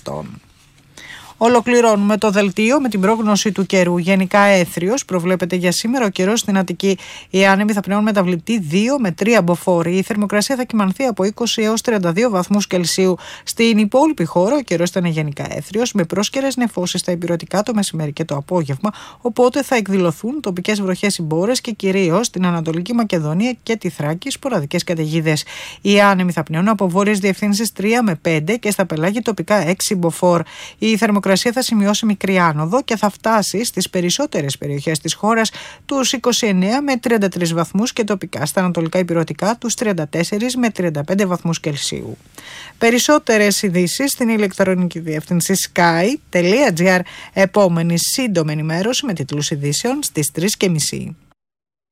μεταναστών. Ολοκληρώνουμε το δελτίο με την πρόγνωση του καιρού. Γενικά έθριος προβλέπεται για σήμερα. Ο καιρός στην Αττική, οι άνεμοι θα πνέουν μεταβλητή 2 με 3 μποφόρ. Η θερμοκρασία θα κυμανθεί από 20 έως 32 βαθμούς Κελσίου. Στην υπόλοιπη χώρα ο καιρός ήταν γενικά έθριος, με πρόσκαιρες νεφώσεις στα ηπειρωτικά το μεσημέρι και το απόγευμα. Οπότε θα εκδηλωθούν τοπικές βροχές ή μπόρες και κυρίως στην Ανατολική Μακεδονία και τη Θράκη σποραδικές καταιγίδες. Οι άνεμοι θα πνέουν από βόρειες διευθύνσεις 3 με 5 και στα πελάγια τοπικά 6 μποφόρ. Η θερμοκρασία θα σημειώσει μικρή άνοδο και θα φτάσει στις περισσότερες περιοχές της χώρας τους 29 με 33 βαθμούς και τοπικά στα ανατολικά ηπειρωτικά τους 34 με 35 βαθμούς Κελσίου. Περισσότερες ειδήσεις στην ηλεκτρονική διεύθυνση sky.gr. Επόμενη σύντομη ενημέρωση με τίτλους ειδήσεων στις 3:30.